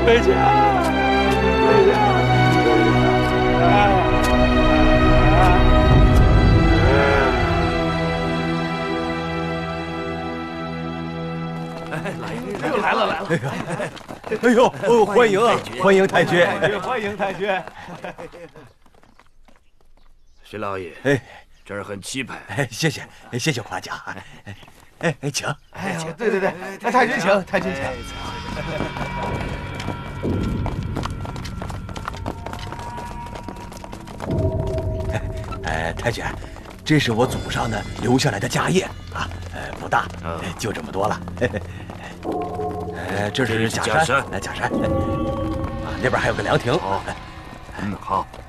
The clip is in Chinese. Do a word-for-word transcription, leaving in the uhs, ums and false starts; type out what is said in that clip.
回去啊！回去啊！ 来了来了！ 哎呦，哦，欢迎啊，欢迎太君， 欢迎太君。 徐老爷， 哎， 这儿很气派。 哎，谢谢，谢谢夸奖。哎哎，请。 哎呀，对对对，太君请，太君请。 哎，太君，这是我祖上呢留下来的家业啊，呃，不大，就这么多了。呃，这是假山，假山，啊，那边还有个凉亭。 好，嗯，好。